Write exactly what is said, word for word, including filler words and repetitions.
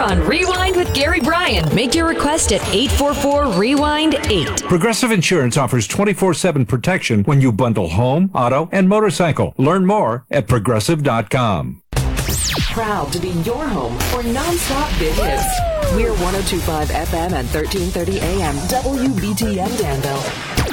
on Rewind with Gary Bryan. Make your request at eight four four, rewind eight. Progressive Insurance offers twenty-four seven protection when you bundle home, auto, and motorcycle. Learn more at progressive dot com. Proud to be your home for nonstop big hits. We're one oh two point five F M and thirteen thirty A M W B T M Danville.